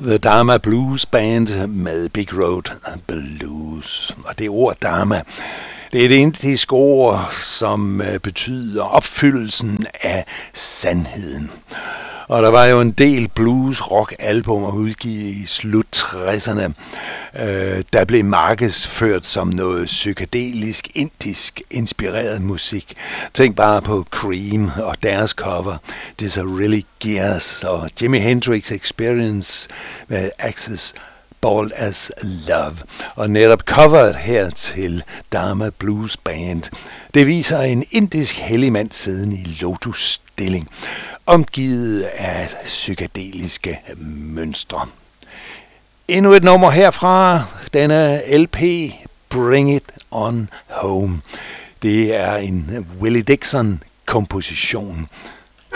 The Dharma Blues Band med Big Road Blues. Og det ord Dharma, det er et indisk ord, som betyder opfyldelsen af sandheden. Og der var jo en del blues-rock-albumer udgivet i slut 60'erne, der blev markedsført som noget psykedelisk, indisk inspireret musik. Tænk bare på Cream og deres cover, This Are Really Gears, og Jimi Hendrix Experience med Axis Bald as Love. Og netop coveret her til Dharma Blues Band, det viser en indisk helligmand siddende i lotusstilling, omgivet af psykedeliske mønstre. Endnu et nummer herfra, denne LP, Bring It On Home. Det er en Willie Dixon komposition.